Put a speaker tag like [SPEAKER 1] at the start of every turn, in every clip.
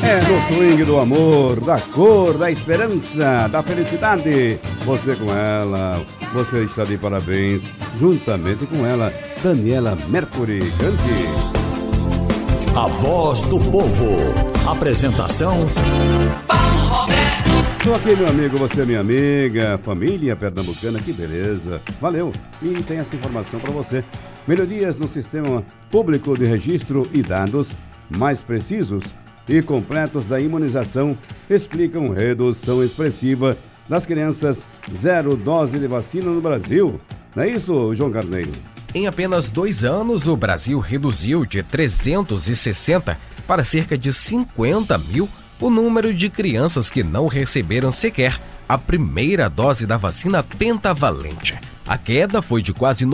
[SPEAKER 1] É no swing do amor, da cor, da esperança, da felicidade. Você com ela, você está de parabéns. Juntamente com ela, Daniela Mercury. Cante.
[SPEAKER 2] A voz do povo. Apresentação
[SPEAKER 3] Paulo Roberto.
[SPEAKER 1] Estou aqui, meu amigo, você é minha amiga, família pernambucana, que beleza. Valeu. E tem essa informação para você. Melhorias no sistema público de registro e dados mais precisos e completos da imunização explicam redução expressiva das crianças zero dose de vacina no Brasil. Não é isso, João Carneiro?
[SPEAKER 4] Em apenas 2 anos, o Brasil reduziu de 360 para cerca de 50 mil o número de crianças que não receberam sequer a primeira dose da vacina pentavalente. A queda foi de quase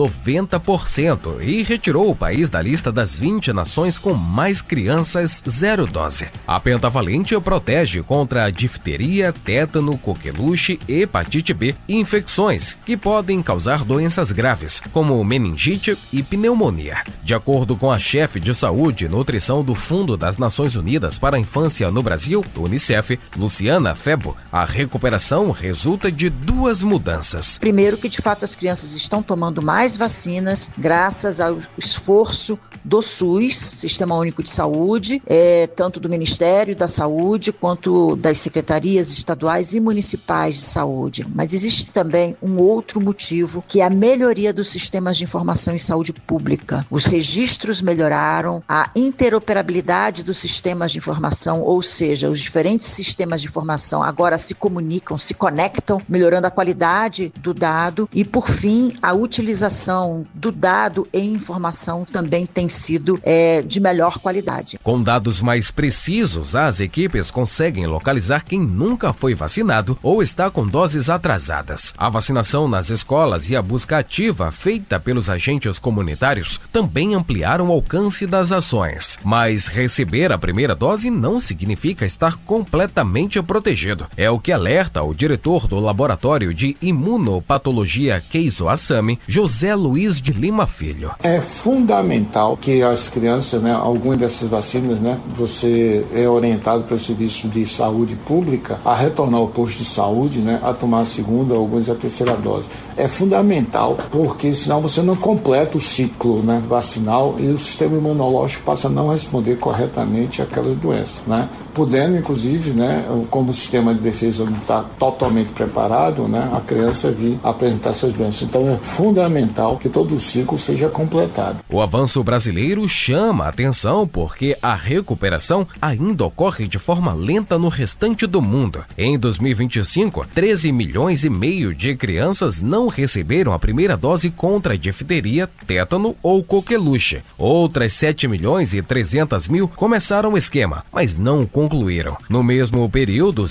[SPEAKER 4] 90% e retirou o país da lista das 20 nações com mais crianças zero dose. A pentavalente protege contra a difteria, tétano, coqueluche, hepatite B e infecções que podem causar doenças graves, como meningite e pneumonia. De acordo com a chefe de saúde e nutrição do Fundo das Nações Unidas para a Infância no Brasil, Unicef, Luciana Febo, a recuperação resulta de 2 mudanças.
[SPEAKER 5] Primeiro, que de fato as crianças estão tomando mais vacinas graças ao esforço do SUS, Sistema Único de Saúde, tanto do Ministério da Saúde quanto das secretarias estaduais e municipais de saúde. Mas existe também um outro motivo, que é a melhoria dos sistemas de informação em saúde pública. Os registros melhoraram, a interoperabilidade dos sistemas de informação, ou seja, os diferentes sistemas de informação agora se comunicam, se conectam, melhorando a qualidade do dado e, por fim, a utilização do dado e informação também tem sido de melhor qualidade.
[SPEAKER 4] Com dados mais precisos, as equipes conseguem localizar quem nunca foi vacinado ou está com doses atrasadas. A vacinação nas escolas e a busca ativa feita pelos agentes comunitários também ampliaram o alcance das ações. Mas receber a primeira dose não significa estar completamente protegido. É o que alerta o diretor do Laboratório de Imunopatologia Keizo Asami, José Luiz de Lima Filho.
[SPEAKER 6] É fundamental que as crianças, algumas dessas vacinas, você é orientado pelo Serviço de Saúde Pública a retornar ao posto de saúde, a tomar a segunda, algumas a terceira dose. É fundamental, porque senão você não completa o ciclo vacinal e o sistema imunológico passa a não responder corretamente àquelas doenças, podendo, inclusive, como o sistema de defesa não está totalmente preparado, a criança vir apresentar essas doenças. Então é fundamental que todo o ciclo seja completado.
[SPEAKER 4] O avanço brasileiro chama a atenção porque a recuperação ainda ocorre de forma lenta no restante do mundo. Em 2025, 13 milhões e meio de crianças não receberam a primeira dose contra a difteria, tétano ou coqueluche. Outras 7 milhões e 300 mil começaram o esquema, mas não concluíram. No mesmo período,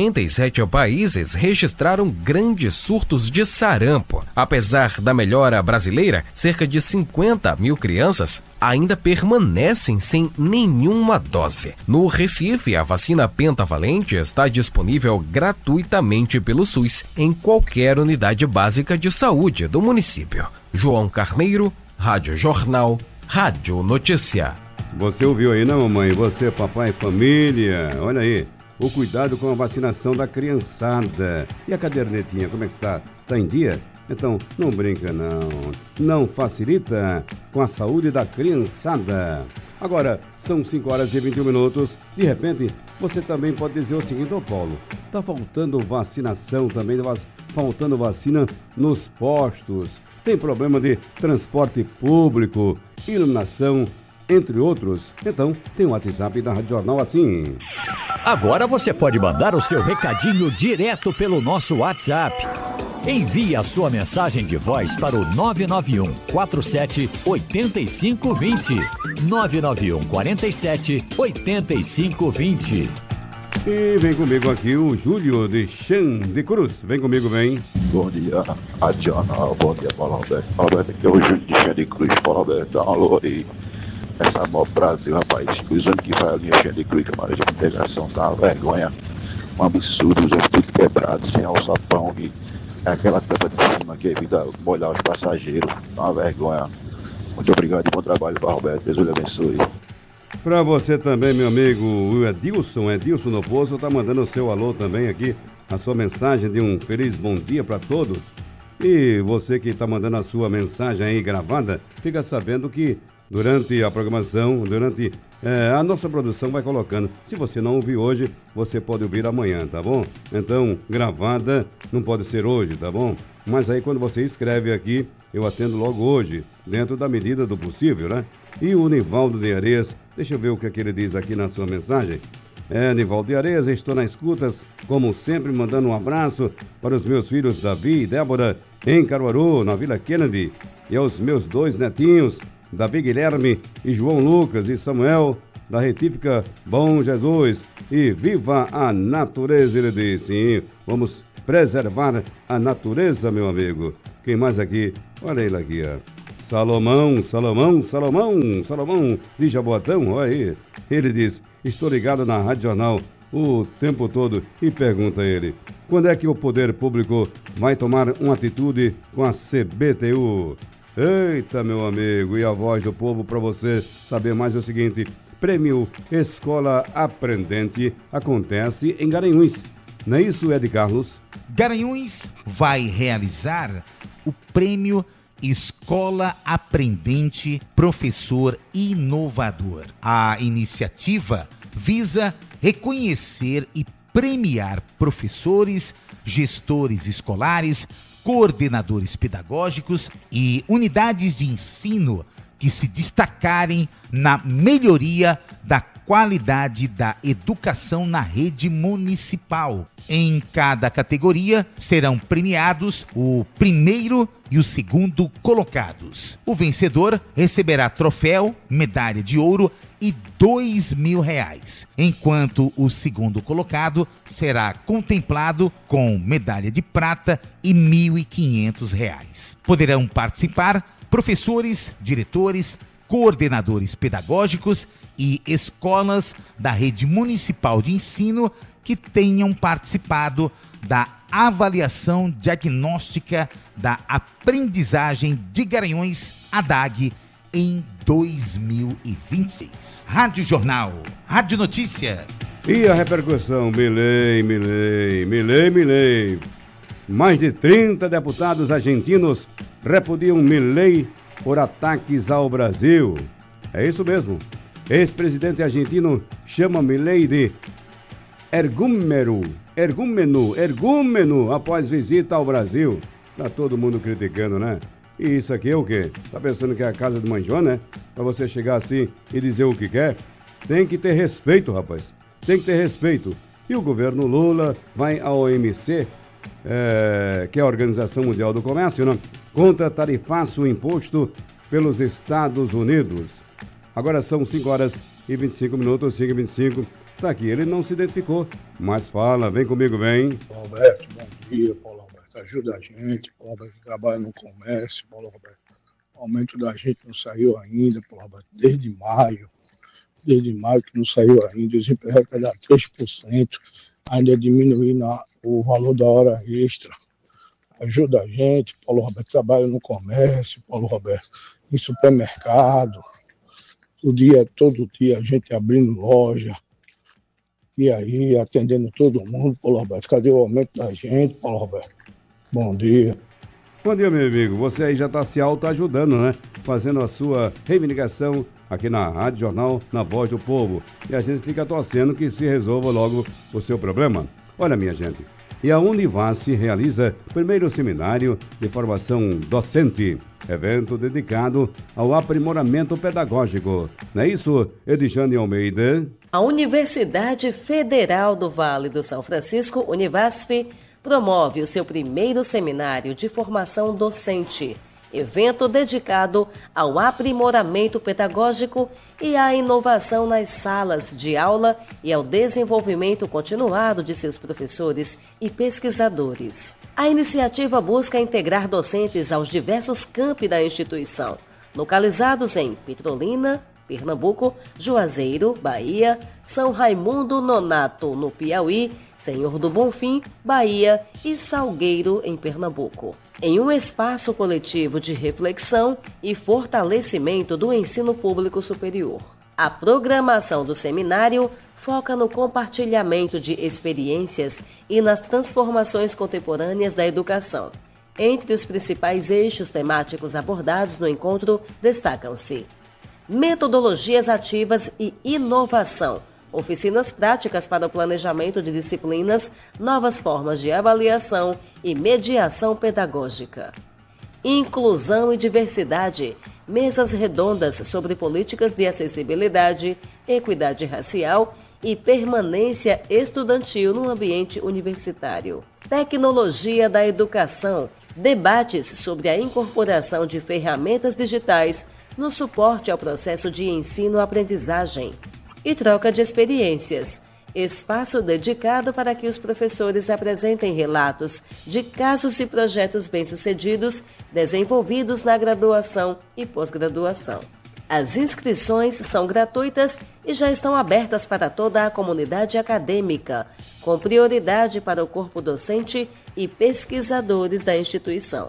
[SPEAKER 4] 57 países registraram grandes surtos de sarampo. Apesar da melhora brasileira, cerca de 50 mil crianças ainda permanecem sem nenhuma dose. No Recife, a vacina pentavalente está disponível gratuitamente pelo SUS em qualquer unidade básica de saúde do município. João Carneiro, Rádio Jornal, Rádio Notícia.
[SPEAKER 1] Você ouviu aí, não, mamãe? Você, papai, família, olha aí. O cuidado com a vacinação da criançada. E a cadernetinha, como é que está? Está em dia? Então, não brinca não. Não facilita com a saúde da criançada. Agora, são 5h21. De repente, você também pode dizer o seguinte, Paulo, tá faltando vacinação também, faltando vacina nos postos. Tem problema de transporte público, iluminação, entre outros. Então, tem o WhatsApp da Rádio Jornal assim.
[SPEAKER 2] Agora você pode mandar o seu recadinho direto pelo nosso WhatsApp. Envie a sua mensagem de voz para o 991 47 85 20. 991 47 85 20.
[SPEAKER 1] E vem comigo aqui o Júlio de Xande Cruz. Vem comigo, vem.
[SPEAKER 7] Bom dia, Adiana. Bom dia, Paulo Roberto. Roberto, aqui é o Júlio de Xande Cruz. Paulo Roberto, dá um alô aí. Essa moto Brasil, rapaz. Os anos que vai a linha Xande Cruz, que é uma área de integração, tá uma vergonha. Um absurdo, os anos tudo quebrado, sem alçapão. E aquela tampa de cima que evita molhar os passageiros. Tá uma vergonha. Muito obrigado e bom trabalho, Paulo Roberto. Deus lhe abençoe.
[SPEAKER 1] Para você também, meu amigo, o Edilson no Poço, tá mandando o seu alô também aqui, a sua mensagem de um feliz bom dia para todos. E você que está mandando a sua mensagem aí gravada, fica sabendo que durante a programação, a nossa produção vai colocando. Se você não ouvir hoje, você pode ouvir amanhã, tá bom? Então, gravada não pode ser hoje, tá bom? Mas aí quando você escreve aqui, eu atendo logo hoje, dentro da medida do possível, né? E o Nivaldo de Areias, deixa eu ver o que ele diz aqui na sua mensagem. Nivaldo de Areias, estou na escutas, como sempre, mandando um abraço para os meus filhos Davi e Débora, em Caruaru, na Vila Kennedy, e aos meus 2 netinhos, Davi Guilherme e João Lucas e Samuel, da retífica Bom Jesus. E viva a natureza, ele disse. Sim, vamos preservar a natureza, meu amigo. Quem mais aqui? Olha ele aqui, ó. Salomão de Jaboatão, olha aí. Ele diz, estou ligado na Rádio Jornal o tempo todo, e pergunta a ele, quando é que o poder público vai tomar uma atitude com a CBTU? Eita, meu amigo, e a voz do povo para você saber mais é o seguinte, Prêmio Escola Aprendente acontece em Garanhuns. Não é isso, Ed Carlos?
[SPEAKER 8] Garanhuns vai realizar o Prêmio Escola Aprendente Professor Inovador. A iniciativa visa reconhecer e premiar professores, gestores escolares, coordenadores pedagógicos e unidades de ensino que se destacarem na melhoria da qualidade da educação na rede municipal. Em cada categoria serão premiados o primeiro e o segundo colocados. O vencedor receberá troféu, medalha de ouro e R$2.000, enquanto o segundo colocado será contemplado com medalha de prata e R$1.500. Poderão participar professores, diretores, coordenadores pedagógicos e escolas da rede municipal de ensino que tenham participado da avaliação diagnóstica da aprendizagem de Garanhuns, ADAG, em 2026. Rádio Jornal, Rádio Notícia.
[SPEAKER 1] E a repercussão, Milei. Mais de 30 deputados argentinos repudiam Milei por ataques ao Brasil. É isso mesmo. Ex-presidente argentino chama Milei de ergúmeno após visita ao Brasil. Tá todo mundo criticando, né? E isso aqui é o quê? Tá pensando que é a casa de Manjó, né? Pra você chegar assim e dizer o que quer? Tem que ter respeito, rapaz. Tem que ter respeito. E o governo Lula vai à OMC, que é a Organização Mundial do Comércio, né? Contra tarifaço imposto pelos Estados Unidos. Agora são 5h25, 5h25. Tá aqui, ele não se identificou, mas fala, vem comigo, vem.
[SPEAKER 9] Paulo Roberto, bom dia, Paulo Roberto. Ajuda a gente, Paulo Roberto, que trabalha no comércio, Paulo Roberto. O aumento da gente não saiu ainda, Paulo Roberto, desde maio que não saiu ainda. O desemprego vai dar 3%, ainda diminuir o valor da hora extra. Ajuda a gente, Paulo Roberto, trabalha no comércio, Paulo Roberto, em supermercado. Todo dia a gente abrindo loja. E aí, atendendo todo mundo, Paulo Roberto. Cadê o aumento da gente, Paulo Roberto? Bom dia.
[SPEAKER 1] Bom dia, meu amigo. Você aí já está se autoajudando, né? Fazendo a sua reivindicação aqui na Rádio Jornal, na Voz do Povo. E a gente fica torcendo que se resolva logo o seu problema. Olha, minha gente. E a Univasf realiza o primeiro seminário de formação docente. Evento dedicado ao aprimoramento pedagógico. Não é isso, Edjane Almeida?
[SPEAKER 10] A Universidade Federal do Vale do São Francisco, Univasf, promove o seu primeiro seminário de formação docente, evento dedicado ao aprimoramento pedagógico e à inovação nas salas de aula e ao desenvolvimento continuado de seus professores e pesquisadores. A iniciativa busca integrar docentes aos diversos campi da instituição, localizados em Petrolina, Pernambuco, Juazeiro, Bahia, São Raimundo Nonato, no Piauí, Senhor do Bonfim, Bahia e Salgueiro, em Pernambuco. Em um espaço coletivo de reflexão e fortalecimento do ensino público superior. A programação do seminário foca no compartilhamento de experiências e nas transformações contemporâneas da educação. Entre os principais eixos temáticos abordados no encontro destacam-se metodologias ativas e inovação, oficinas práticas para o planejamento de disciplinas, novas formas de avaliação e mediação pedagógica. Inclusão e diversidade, mesas redondas sobre políticas de acessibilidade, equidade racial e permanência estudantil no ambiente universitário. Tecnologia da educação, debates sobre a incorporação de ferramentas digitais no suporte ao processo de ensino-aprendizagem. E troca de experiências, espaço dedicado para que os professores apresentem relatos de casos e projetos bem-sucedidos desenvolvidos na graduação e pós-graduação. As inscrições são gratuitas e já estão abertas para toda a comunidade acadêmica, com prioridade para o corpo docente e pesquisadores da instituição.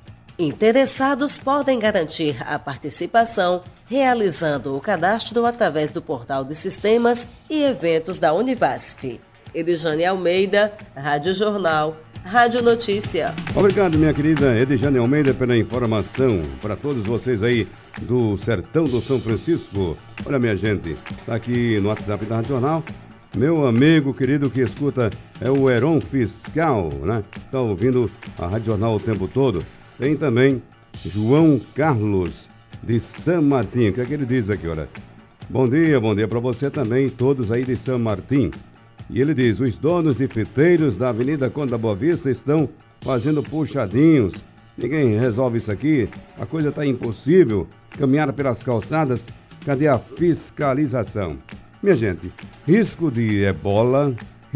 [SPEAKER 10] Interessados podem garantir a participação realizando o cadastro através do portal de sistemas e eventos da Univasf. Edjane Almeida, Rádio Jornal, Rádio Notícia.
[SPEAKER 1] Obrigado, minha querida Edjane Almeida, pela informação para todos vocês aí do Sertão do São Francisco. Olha, minha gente, tá aqui no WhatsApp da Rádio Jornal. Meu amigo querido que escuta é o Heron Fiscal, né? Tá ouvindo a Rádio Jornal o tempo todo. Tem também João Carlos de São Martim. O que é que ele diz aqui, olha? Bom dia para você também, todos aí de São Martim. E ele diz, os donos de fiteiros da Avenida Conde da Boa Vista estão fazendo puxadinhos. Ninguém resolve isso aqui, a coisa está impossível. Caminhar pelas calçadas, cadê a fiscalização? Minha gente, risco do ebola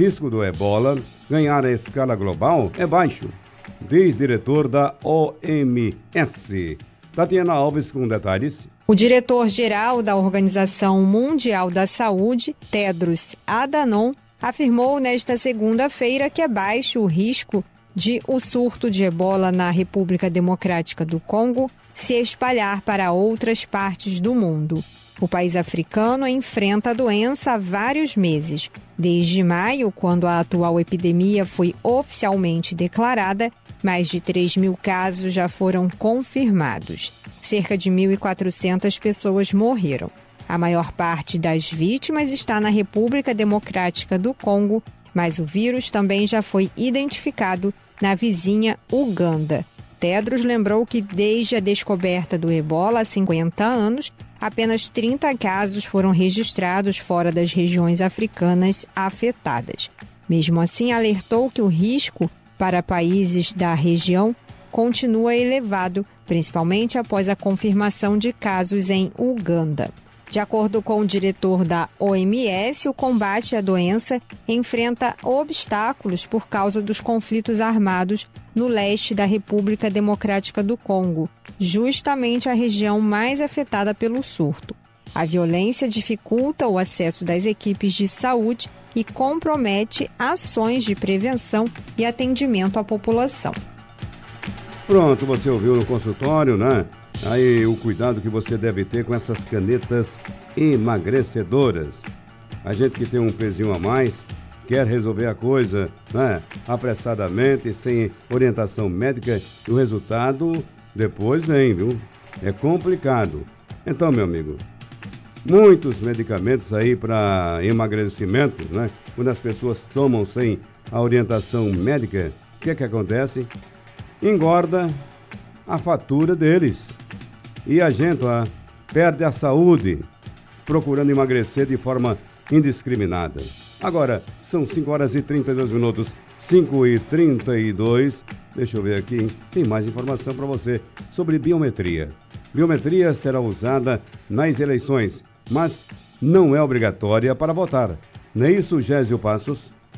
[SPEAKER 1] ganhar a escala global é baixo, diz diretor da OMS. Tatiana Alves com detalhes.
[SPEAKER 11] O diretor-geral da Organização Mundial da Saúde, Tedros Adhanom, afirmou nesta segunda-feira que é baixo o risco de o surto de ebola na República Democrática do Congo se espalhar para outras partes do mundo. O país africano enfrenta a doença há vários meses. Desde maio, quando a atual epidemia foi oficialmente declarada, mais de 3.000 casos já foram confirmados. Cerca de 1.400 pessoas morreram. A maior parte das vítimas está na República Democrática do Congo, mas o vírus também já foi identificado na vizinha Uganda. Tedros lembrou que desde a descoberta do ebola há 50 anos, apenas 30 casos foram registrados fora das regiões africanas afetadas. Mesmo assim, alertou que o risco para países da região continua elevado, principalmente após a confirmação de casos em Uganda. De acordo com o diretor da OMS, o combate à doença enfrenta obstáculos por causa dos conflitos armados no leste da República Democrática do Congo, justamente a região mais afetada pelo surto. A violência dificulta o acesso das equipes de saúde e compromete ações de prevenção e atendimento à população.
[SPEAKER 1] Pronto, você ouviu no consultório, né? Aí o cuidado que você deve ter com essas canetas emagrecedoras. A gente que tem um pezinho a mais, quer resolver a coisa, né, apressadamente, sem orientação médica, e o resultado depois vem, viu? É complicado. Então, meu amigo, muitos medicamentos aí para emagrecimento, né? Quando as pessoas tomam sem a orientação médica, o que é que acontece? Engorda a fatura deles. E a gente lá perde a saúde procurando emagrecer de forma indiscriminada. Agora, são 5 horas e 32 minutos, 5h32. Deixa eu ver aqui, hein? Tem mais informação para você sobre biometria. Biometria será usada nas eleições, mas não é obrigatória para votar. Não é isso, Gésio Passos?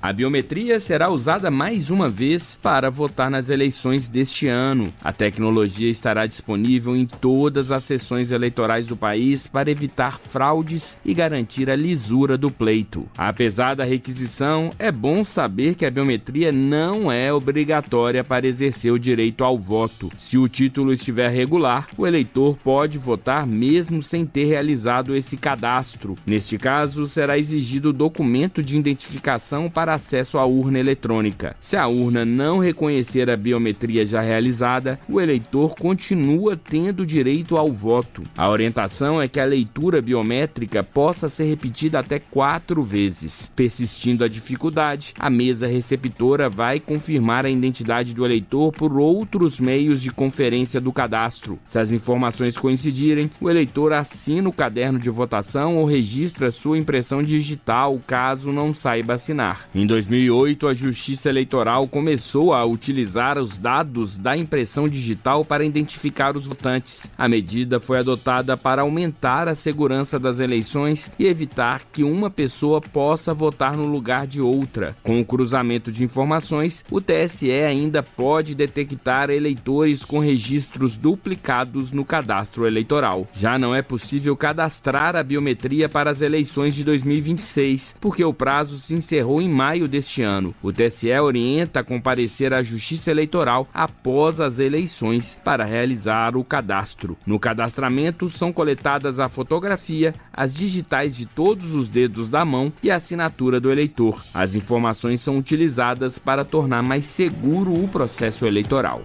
[SPEAKER 12] A biometria será usada mais uma vez para votar nas eleições deste ano. A tecnologia estará disponível em todas as sessões eleitorais do país para evitar fraudes e garantir a lisura do pleito. Apesar da requisição, é bom saber que a biometria não é obrigatória para exercer o direito ao voto. Se o título estiver regular, o eleitor pode votar mesmo sem ter realizado esse cadastro. Neste caso, será exigido o documento de identificação para acesso à urna eletrônica. Se a urna não reconhecer a biometria já realizada, o eleitor continua tendo direito ao voto. A orientação é que a leitura biométrica possa ser repetida até 4 vezes. Persistindo a dificuldade, a mesa receptora vai confirmar a identidade do eleitor por outros meios de conferência do cadastro. Se as informações coincidirem, o eleitor assina o caderno de votação ou registra sua impressão digital, caso não saiba assinar. Em 2008, a Justiça Eleitoral começou a utilizar os dados da impressão digital para identificar os votantes. A medida foi adotada para aumentar a segurança das eleições e evitar que uma pessoa possa votar no lugar de outra. Com o cruzamento de informações, o TSE ainda pode detectar eleitores com registros duplicados no cadastro eleitoral. Já não é possível cadastrar a biometria para as eleições de 2026, porque o prazo se encerrou em maio deste ano. O TSE orienta a comparecer à Justiça Eleitoral após as eleições para realizar o cadastro. No cadastramento são coletadas a fotografia, as digitais de todos os dedos da mão e a assinatura do eleitor. As informações são utilizadas para tornar mais seguro o processo eleitoral.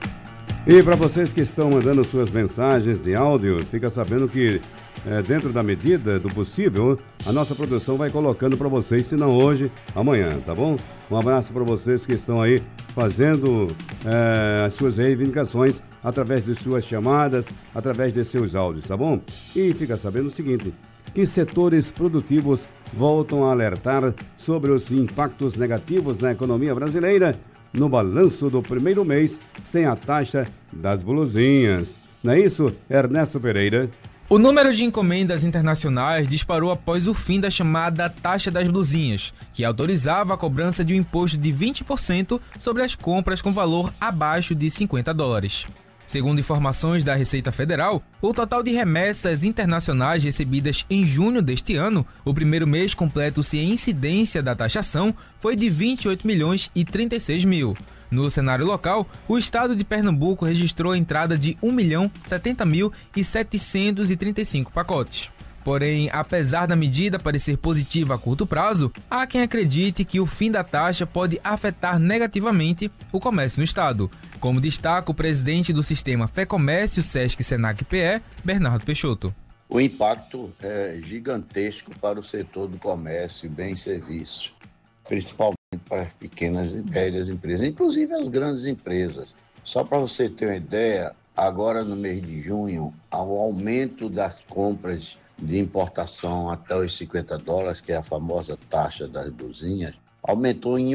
[SPEAKER 1] E para vocês que estão mandando suas mensagens de áudio, fica sabendo que dentro da medida do possível, a nossa produção vai colocando para vocês, se não hoje, amanhã, tá bom? Um abraço para vocês que estão aí fazendo as suas reivindicações através de suas chamadas, através de seus áudios, tá bom? E fica sabendo o seguinte, que setores produtivos voltam a alertar sobre os impactos negativos na economia brasileira no balanço do primeiro mês sem a taxa das blusinhas. Não é isso, Ernesto Pereira?
[SPEAKER 13] O número de encomendas internacionais disparou após o fim da chamada taxa das blusinhas, que autorizava a cobrança de um imposto de 20% sobre as compras com valor abaixo de $50. Segundo informações da Receita Federal, o total de remessas internacionais recebidas em junho deste ano, o primeiro mês completo-se em incidência da taxação, foi de 28 milhões e 36 mil. No cenário local, o estado de Pernambuco registrou a entrada de 1.070.735 pacotes. Porém, apesar da medida parecer positiva a curto prazo, há quem acredite que o fim da taxa pode afetar negativamente o comércio no estado, como destaca o presidente do sistema Fecomércio Sesc Senac PE, Bernardo Peixoto.
[SPEAKER 14] O impacto é gigantesco para o setor do comércio e bens e serviços, principalmente para as pequenas e médias empresas, inclusive as grandes empresas. Só para você ter uma ideia, agora no mês de junho, há um aumento das compras de importação até os $50, que é a famosa taxa das blusinhas, aumentou em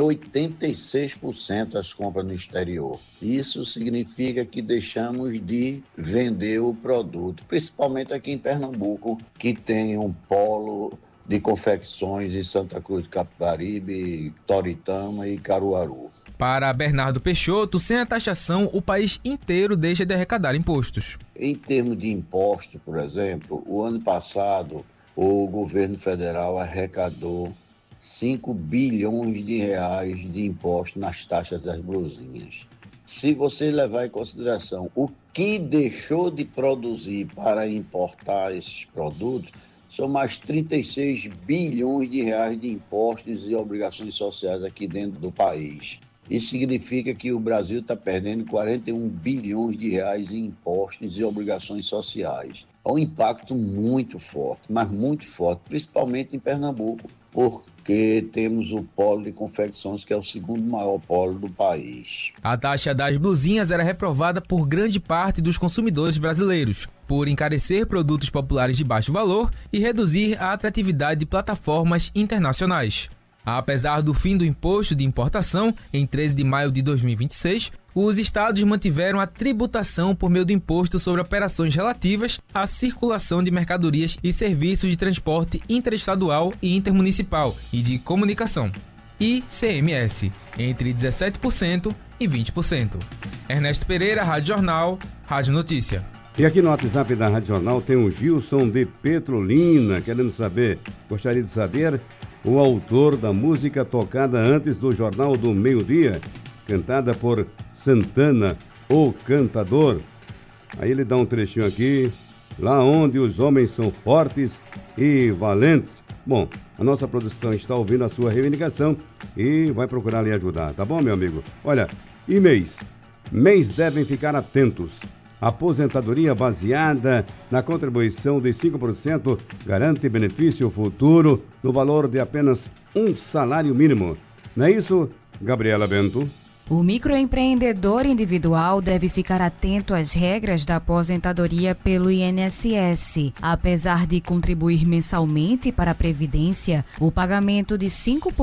[SPEAKER 14] 86% as compras no exterior. Isso significa que deixamos de vender o produto, principalmente aqui em Pernambuco, que tem um polo de confecções de Santa Cruz de Capibaribe, Toritama e Caruaru.
[SPEAKER 13] Para Bernardo Peixoto, sem a taxação, o país inteiro deixa de arrecadar impostos.
[SPEAKER 14] Em termos de imposto, por exemplo, o ano passado o governo federal arrecadou 5 bilhões de reais de imposto nas taxas das blusinhas. Se você levar em consideração o que deixou de produzir para importar esses produtos, são mais 36 bilhões de reais de impostos e obrigações sociais aqui dentro do país. Isso significa que o Brasil está perdendo 41 bilhões de reais em impostos e obrigações sociais. É um impacto muito forte, mas muito forte, principalmente em Pernambuco, porque temos o polo de confecções, que é o segundo maior polo do país.
[SPEAKER 13] A taxa das blusinhas era reprovada por grande parte dos consumidores brasileiros, por encarecer produtos populares de baixo valor e reduzir a atratividade de plataformas internacionais. Apesar do fim do imposto de importação, em 13 de maio de 2026, os estados mantiveram a tributação por meio do imposto sobre operações relativas à circulação de mercadorias e serviços de transporte interestadual e intermunicipal e de comunicação. e CMS, entre 17% e 20%. Ernesto Pereira, Rádio Jornal, Rádio Notícia.
[SPEAKER 1] E aqui no WhatsApp da Rádio Jornal tem o Gilson de Petrolina, gostaria de saber o autor da música tocada antes do Jornal do Meio-Dia, cantada por Santana, o Cantador. Aí ele dá um trechinho aqui, lá onde os homens são fortes e valentes. Bom, a nossa produção está ouvindo a sua reivindicação e vai procurar lhe ajudar, tá bom, meu amigo? Olha, e mês devem ficar atentos. Aposentadoria baseada na contribuição de 5% garante benefício futuro no valor de apenas um salário mínimo. Não é isso, Gabriela Bento?
[SPEAKER 15] O microempreendedor individual deve ficar atento às regras da aposentadoria pelo INSS. Apesar de contribuir mensalmente para a Previdência, o pagamento de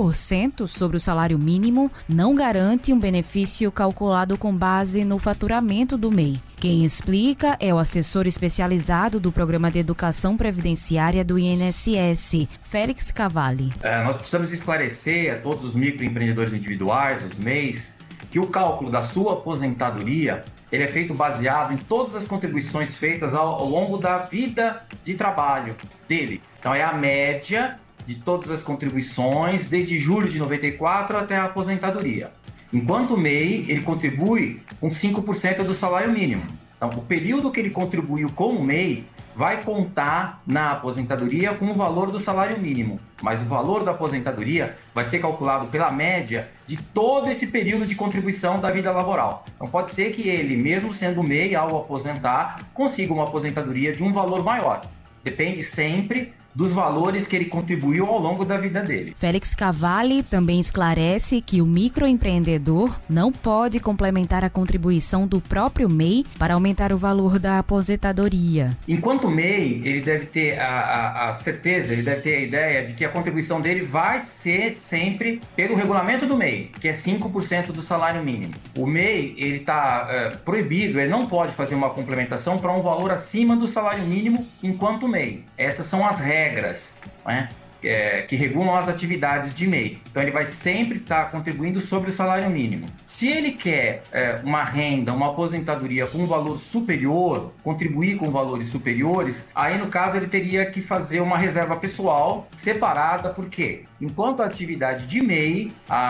[SPEAKER 15] 5% sobre o salário mínimo não garante um benefício calculado com base no faturamento do MEI. Quem explica é o assessor especializado do Programa de Educação Previdenciária do INSS, Félix Cavalli.
[SPEAKER 16] Nós precisamos esclarecer a todos os microempreendedores individuais, os MEIs, que o cálculo da sua aposentadoria ele é feito baseado em todas as contribuições feitas ao longo da vida de trabalho dele. Então é a média de todas as contribuições desde julho de 94 até a aposentadoria. Enquanto o MEI, ele contribui com 5% do salário mínimo. Então, o período que ele contribuiu com o MEI vai contar na aposentadoria com o valor do salário mínimo. Mas o valor da aposentadoria vai ser calculado pela média de todo esse período de contribuição da vida laboral. Então, pode ser que ele, mesmo sendo MEI, ao aposentar, consiga uma aposentadoria de um valor maior. Depende sempre dos valores que ele contribuiu ao longo da vida dele.
[SPEAKER 15] Félix Cavalli também esclarece que o microempreendedor não pode complementar a contribuição do próprio MEI para aumentar o valor da aposentadoria.
[SPEAKER 16] Enquanto MEI, ele deve ter a certeza, ele deve ter a ideia de que a contribuição dele vai ser sempre pelo regulamento do MEI, que é 5% do salário mínimo. O MEI, ele está proibido, ele não pode fazer uma complementação para um valor acima do salário mínimo enquanto MEI. Essas são as regras, né, que regulam as atividades de MEI. Então ele vai sempre estar contribuindo sobre o salário mínimo. Se ele quer uma renda, uma aposentadoria com um valor superior, contribuir com valores superiores, aí no caso ele teria que fazer uma reserva pessoal separada, porque enquanto a atividade de MEI,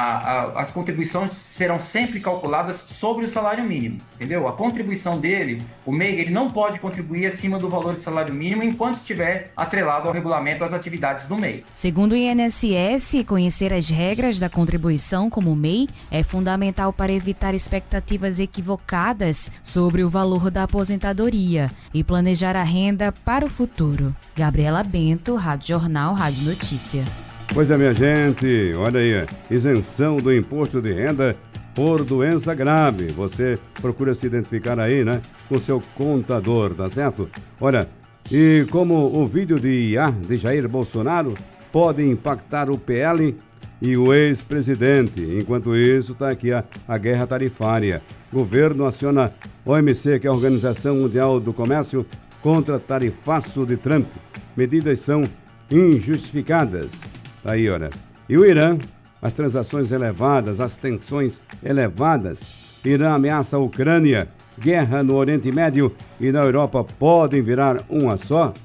[SPEAKER 16] as contribuições serão sempre calculadas sobre o salário mínimo, entendeu? A contribuição dele, o MEI, ele não pode contribuir acima do valor de salário mínimo enquanto estiver atrelado ao regulamento às atividades do MEI.
[SPEAKER 15] Segundo o INSS, conhecer as regras da contribuição como MEI é fundamental para evitar expectativas equivocadas sobre o valor da aposentadoria e planejar a renda para o futuro. Gabriela Bento, Rádio Jornal, Rádio Notícia.
[SPEAKER 1] Pois é, minha gente, olha aí, isenção do imposto de renda por doença grave. Você procura se identificar aí, né, com o seu contador, tá certo? Olha, e como o vídeo de IA de Jair Bolsonaro pode impactar o PL e o ex-presidente. Enquanto isso, está aqui a guerra tarifária. Governo aciona OMC, que é a Organização Mundial do Comércio, contra tarifaço de Trump. Medidas são injustificadas. Aí, olha. E o Irã, as transações elevadas, as tensões elevadas. Irã ameaça a Ucrânia. Guerra no Oriente Médio e na Europa podem virar uma só?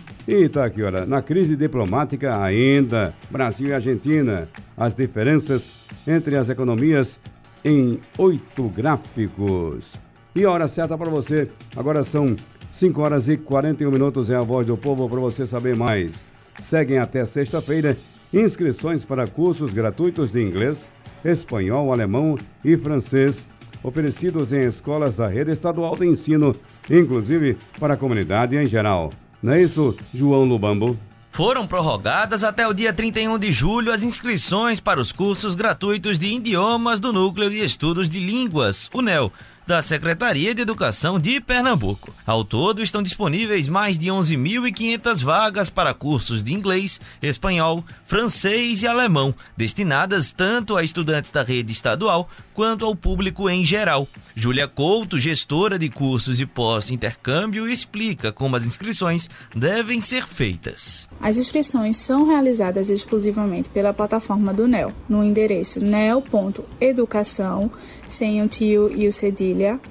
[SPEAKER 1] E tá aqui, olha, na crise diplomática ainda, Brasil e Argentina, as diferenças entre as economias em 8 gráficos. E a hora certa para você, agora são 5 horas e 41 minutos, é a Voz do Povo para você saber mais. Seguem até sexta-feira inscrições para cursos gratuitos de inglês, espanhol, alemão e francês, oferecidos em escolas da rede estadual de ensino, inclusive para a comunidade em geral. Não é isso, João Lubambo?
[SPEAKER 17] Foram prorrogadas até o dia 31 de julho as inscrições para os cursos gratuitos de idiomas do Núcleo de Estudos de Línguas, UNEL, da Secretaria de Educação de Pernambuco. Ao todo, estão disponíveis mais de 11.500 vagas para cursos de inglês, espanhol, francês e alemão, destinadas tanto a estudantes da rede estadual quanto ao público em geral. Júlia Couto, gestora de cursos e pós-intercâmbio, explica como as inscrições devem ser feitas.
[SPEAKER 18] As inscrições são realizadas exclusivamente pela plataforma do NEL, no endereço nel.educação, sem o tio e o cedilha,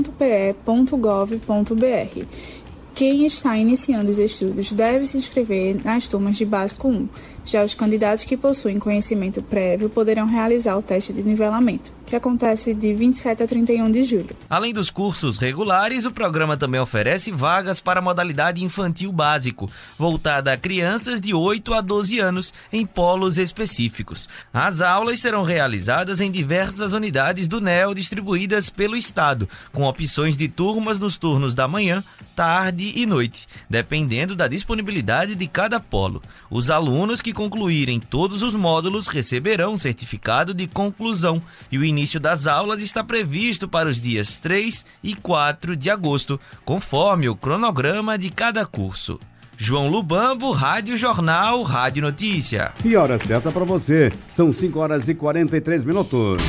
[SPEAKER 18] .pe.gov.br. Quem está iniciando os estudos deve se inscrever nas turmas de Básico 1. Já os candidatos que possuem conhecimento prévio poderão realizar o teste de nivelamento, que acontece de 27 a 31 de julho.
[SPEAKER 17] Além dos cursos regulares, o programa também oferece vagas para a modalidade infantil básico, voltada a crianças de 8 a 12 anos em polos específicos. As aulas serão realizadas em diversas unidades do NEL distribuídas pelo Estado, com opções de turmas nos turnos da manhã, tarde e noite, dependendo da disponibilidade de cada polo. Os alunos que concluírem todos os módulos receberão um certificado de conclusão e o início das aulas está previsto para os dias 3 e 4 de agosto, conforme o cronograma de cada curso. João Lubambo, Rádio Jornal, Rádio Notícia.
[SPEAKER 1] E hora certa para você, são 5 horas e 43 minutos.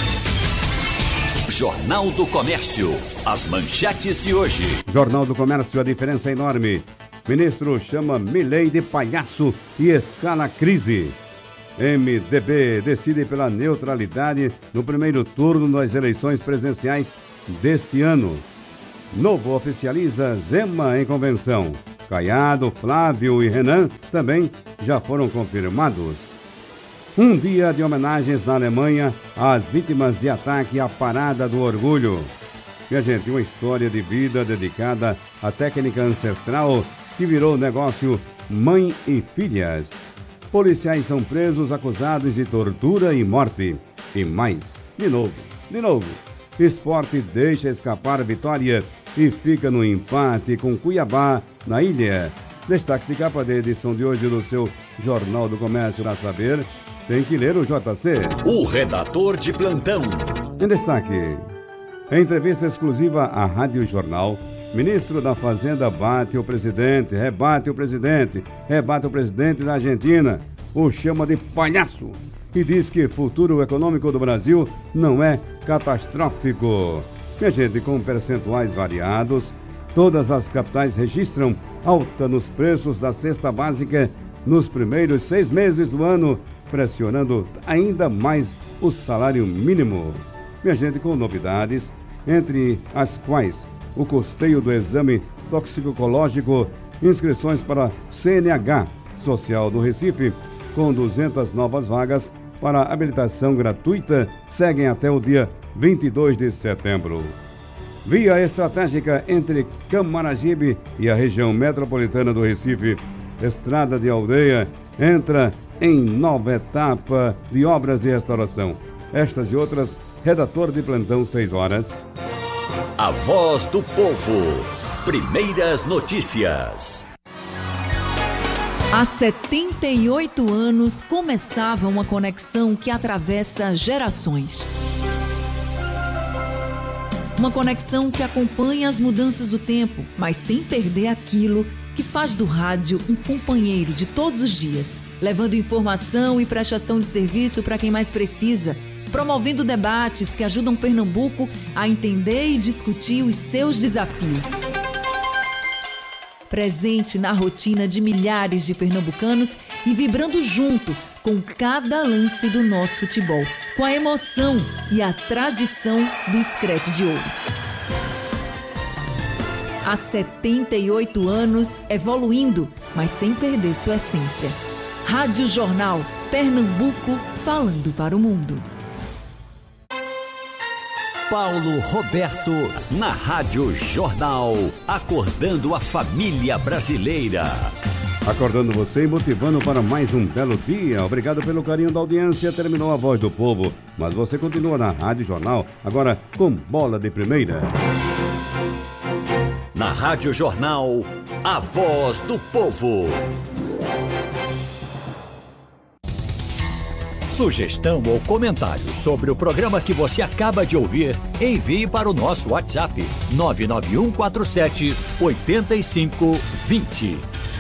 [SPEAKER 2] Jornal do Comércio, as manchetes de hoje.
[SPEAKER 1] Jornal do Comércio, a diferença é enorme. Ministro chama Milei de palhaço e escala a crise. MDB decide pela neutralidade no primeiro turno das eleições presidenciais deste ano. Novo oficializa Zema em convenção. Caiado, Flávio e Renan também já foram confirmados. Um dia de homenagens na Alemanha às vítimas de ataque à Parada do Orgulho. Minha gente, uma história de vida dedicada à técnica ancestral que virou negócio mãe e filhas. Policiais são presos acusados de tortura e morte. E mais, de novo. Esporte deixa escapar vitória e fica no empate com Cuiabá, na ilha. Destaques de capa da edição de hoje do seu Jornal do Comércio. Para saber, tem que ler o JC.
[SPEAKER 2] O redator de plantão.
[SPEAKER 1] Em destaque, em entrevista exclusiva à Rádio Jornal, ministro da Fazenda rebate o presidente da Argentina, o chama de palhaço e diz que o futuro econômico do Brasil não é catastrófico. Minha gente, com percentuais variados, todas as capitais registram alta nos preços da cesta básica nos primeiros 6 meses do ano, pressionando ainda mais o salário mínimo. Minha gente, com novidades, entre as quais o custeio do exame toxicológico, inscrições para CNH Social do Recife, com 200 novas vagas para habilitação gratuita, seguem até o dia 22 de setembro. Via estratégica entre Camaragibe e a região metropolitana do Recife, Estrada de Aldeia, entra em nova etapa de obras de restauração. Estas e outras, redator de plantão, 6 horas.
[SPEAKER 2] A voz do povo. Primeiras notícias.
[SPEAKER 19] Há 78 anos começava uma conexão que atravessa gerações. Uma conexão que acompanha as mudanças do tempo, mas sem perder aquilo que faz do rádio um companheiro de todos os dias, levando informação e prestação de serviço para quem mais precisa, promovendo debates que ajudam Pernambuco a entender e discutir os seus desafios. Presente na rotina de milhares de pernambucanos e vibrando junto com cada lance do nosso futebol, com a emoção e a tradição do Screte de Ouro. Há 78 anos, evoluindo, mas sem perder sua essência. Rádio Jornal, Pernambuco, falando para o mundo.
[SPEAKER 2] Paulo Roberto, na Rádio Jornal, acordando a família brasileira.
[SPEAKER 1] Acordando você e motivando para mais um belo dia. Obrigado pelo carinho da audiência. Terminou a Voz do Povo, mas você continua na Rádio Jornal, agora com bola de primeira.
[SPEAKER 2] Na Rádio Jornal, a Voz do Povo. Sugestão ou comentário sobre o programa que você acaba de ouvir, envie para o nosso WhatsApp 99147-8520.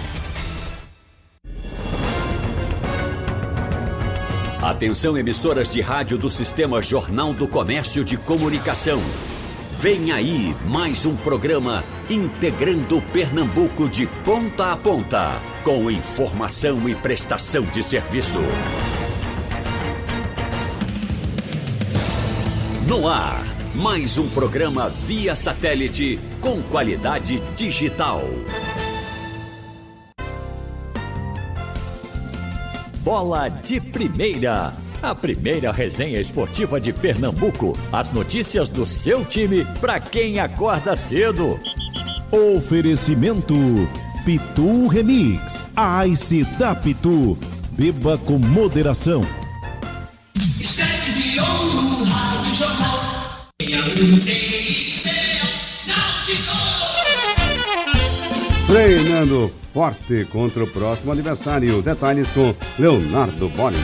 [SPEAKER 2] Atenção, emissoras de rádio do Sistema Jornal do Comércio de Comunicação. Vem aí mais um programa integrando Pernambuco de ponta a ponta, com informação e prestação de serviço. No ar, mais um programa via satélite com qualidade digital. Bola de Primeira. A primeira resenha esportiva de Pernambuco. As notícias do seu time para quem acorda cedo.
[SPEAKER 20] Oferecimento Pitu Remix. A Ice da Pitu. Beba com moderação.
[SPEAKER 3] Estete de ouro, Rádio Jornal.
[SPEAKER 1] Treinando forte contra o próximo adversário. Detalhes com Leonardo Boris.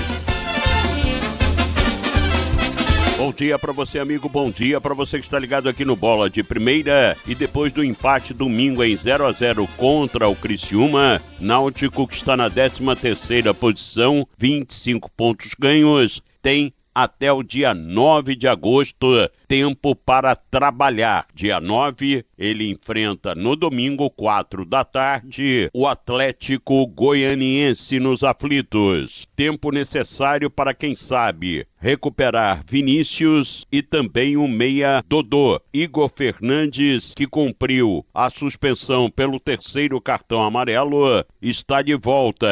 [SPEAKER 21] Bom dia para você, amigo. Bom dia para você que está ligado aqui no Bola de Primeira. E depois do empate domingo em 0-0 contra o Criciúma, Náutico, que está na 13ª posição, 25 pontos ganhos, tem até o dia 9 de agosto tempo para trabalhar. Dia 9, ele enfrenta no domingo, 4 da tarde, o Atlético Goianiense nos aflitos. Tempo necessário para, quem sabe, recuperar Vinícius e também o meia Dodô. Igor Fernandes, que cumpriu a suspensão pelo 3º cartão amarelo, está de volta